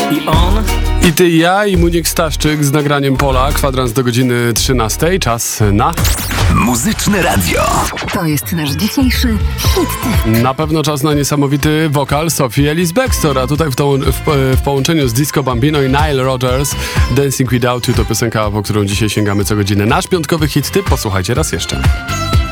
I on? I ty, i ja, i Muniek Staszczyk z nagraniem Pola. Kwadrans do godziny 13. Czas na... Muzyczne radio. To jest nasz dzisiejszy hit. Na pewno czas na niesamowity wokal Sophie Ellis-Bextor, a tutaj w połączeniu z Disco Bambino i Nile Rodgers Dancing Without You to piosenka, po którą dzisiaj sięgamy co godzinę. Nasz piątkowy hit typ, posłuchajcie raz jeszcze.